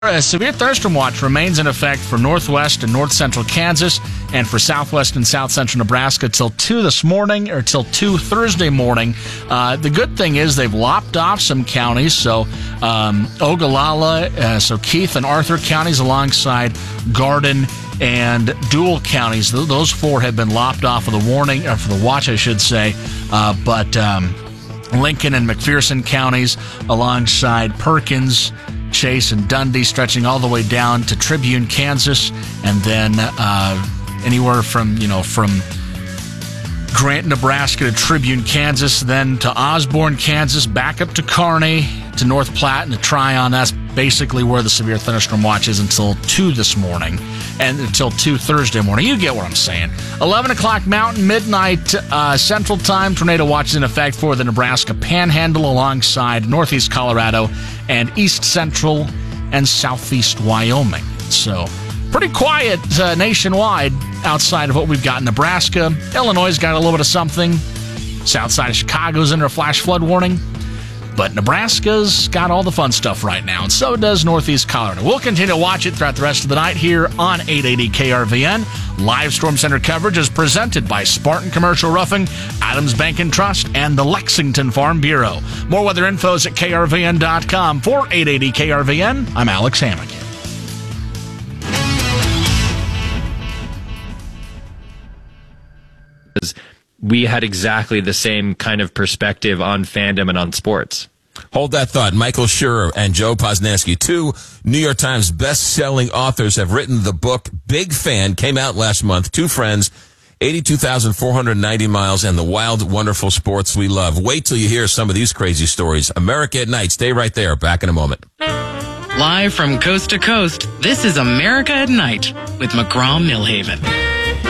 A severe thunderstorm watch remains in effect for northwest and north central Kansas and for southwest and south central Nebraska till 2 this morning or till 2 Thursday morning. The good thing is they've lopped off some counties, so Ogallala, so Keith and Arthur counties alongside Garden and Dual counties. Those four have been lopped off of the warning, or for the watch, I should say, but Lincoln and McPherson counties alongside Perkins, Chase, and Dundee, stretching all the way down to Tribune, Kansas, and then anywhere from Grant, Nebraska to Tribune, Kansas, then to Osborne, Kansas, back up to Kearney, to North Platte, and to Tryon. That's basically where the severe thunderstorm watch is until 2 this morning and until 2 Thursday morning. You get what I'm saying. 11 o'clock Mountain, midnight Central Time. Tornado watch is in effect for the Nebraska Panhandle alongside northeast Colorado and east central and southeast Wyoming. So pretty quiet nationwide outside of what we've got in Nebraska. Illinois got a little bit of something. South side of Chicago's under a flash flood warning. But Nebraska's got all the fun stuff right now, and so does northeast Colorado. We'll continue to watch it throughout the rest of the night here on 880 KRVN. Live Storm Center coverage is presented by Spartan Commercial Roofing, Adams Bank and Trust, and the Lexington Farm Bureau. More weather infos at KRVN.com. For 880 KRVN, I'm Alex Hammock. We had exactly the same kind of perspective on fandom and on sports. Hold that thought. Michael Schur and Joe Posnanski, two New York Times best-selling authors, have written the book Big Fan, came out last month. Two friends, 82,490 miles, and the wild, wonderful sports we love. Wait till you hear some of these crazy stories. America at Night. Stay right there. Back in a moment. Live from coast to coast, this is America at Night with McGraw-Millhaven.